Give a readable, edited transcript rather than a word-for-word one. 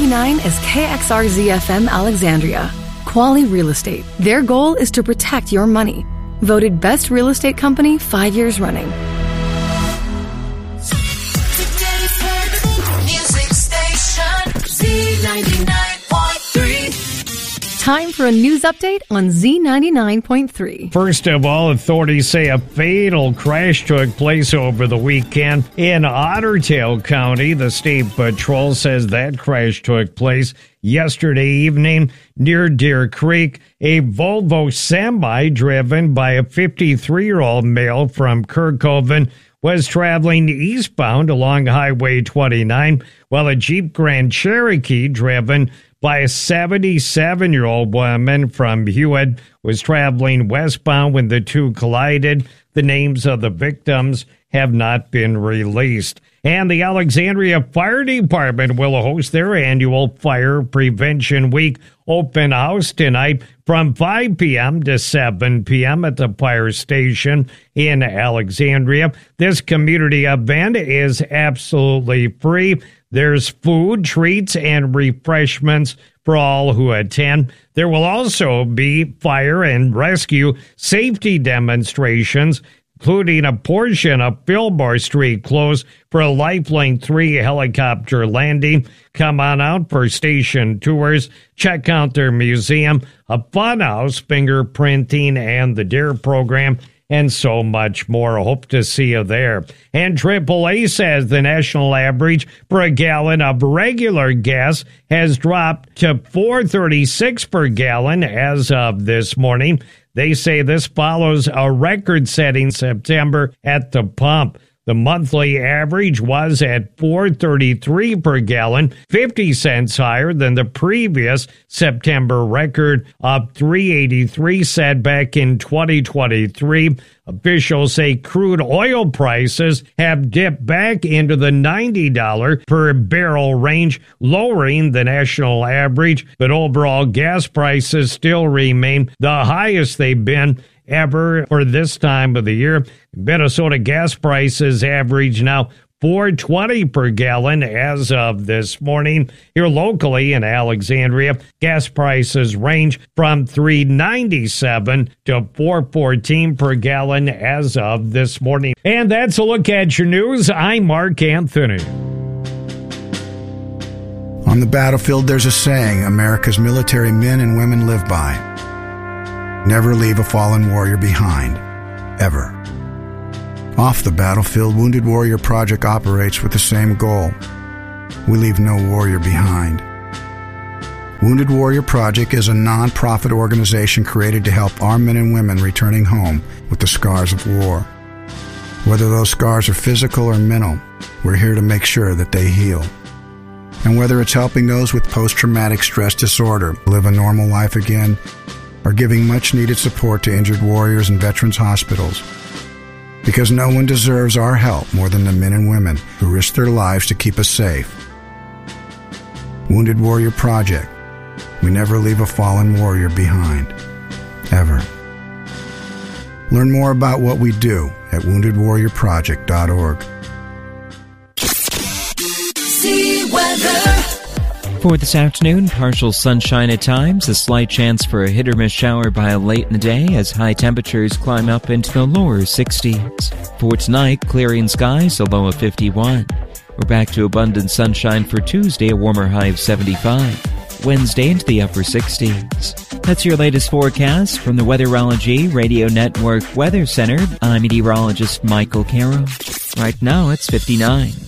Z99 is KXRZ-FM Alexandria. Quality Real Estate. Their goal is to protect your money. Voted Best Real Estate Company 5 years running. Music station Z99.3. Time for a news update on Z99.3. First of all, authorities say a fatal crash took place over the weekend in Otter Tail County. The state patrol says that crash took place yesterday evening near Deer Creek. A Volvo semi driven by a 53-year-old male from Kirkhoven was traveling eastbound along Highway 29, while a Jeep Grand Cherokee driven by a 77-year-old woman from Hewitt was traveling westbound when the two collided. The names of the victims have not been released. And the Alexandria Fire Department will host their annual Fire Prevention Week open house tonight from 5 p.m. to 7 p.m. at the fire station in Alexandria. This community event is absolutely free. There's food, treats, and refreshments for all who attend. There will also be fire and rescue safety demonstrations, including a portion of Fillmore Street closed for a Lifeline 3 helicopter landing. Come on out for station tours, check out their museum, a funhouse, fingerprinting, and the DARE program, and so much more. Hope to see you there. And AAA says the national average for a gallon of regular gas has dropped to $4.36 per gallon as of this morning. They say this follows a record-setting September at the pump. The monthly average was at $4.33 per gallon, 50 cents higher than the previous September record of $3.83 set back in 2023. Officials say crude oil prices have dipped back into the $90 per barrel range, lowering the national average, but overall gas prices still remain the highest they've been ever for this time of the year. Minnesota gas prices average now $4.20 per gallon as of this morning. Here locally in Alexandria, gas prices range from $3.97 to $4.14 per gallon as of this morning. And that's a look at your news. I'm Mark Anthony. On the battlefield, there's a saying America's military men and women live by. Never leave a fallen warrior behind, ever. Off the battlefield, Wounded Warrior Project operates with the same goal. We leave no warrior behind. Wounded Warrior Project is a non-profit organization created to help our men and women returning home with the scars of war. Whether those scars are physical or mental, we're here to make sure that they heal. And whether it's helping those with post-traumatic stress disorder live a normal life again, or giving much-needed support to injured warriors in veterans' hospitals. Because no one deserves our help more than the men and women who risk their lives to keep us safe. Wounded Warrior Project. We never leave a fallen warrior behind. Ever. Learn more about what we do at woundedwarriorproject.org. See weather. For this afternoon, partial sunshine at times, a slight chance for a hit or miss shower by late in the day as high temperatures climb up into the lower 60s. For tonight, clearing skies, a low of 51. We're back to abundant sunshine for Tuesday, a warmer high of 75. Wednesday into the upper 60s. That's your latest forecast from the Weatherology Radio Network Weather Center. I'm meteorologist Michael Carroll. Right now, it's 59.